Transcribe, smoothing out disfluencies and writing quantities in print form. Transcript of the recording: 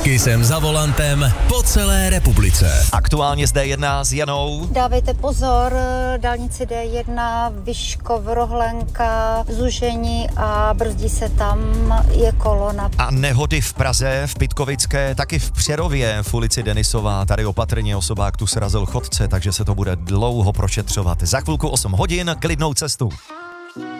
S Kissem za volantem po celé republice. Aktuálně zde jedná s Janou. Dávejte pozor, dálnici D1, Vyškov, Rohlenka, Zužení a brzdí se tam, je kolona. A nehody v Praze, v Pytkovické, taky v Přerově, v ulici Denisová. Tady opatrně osobák tu srazil chodce, takže se to bude dlouho prošetřovat. Za chvilku 8 hodin, klidnou cestu.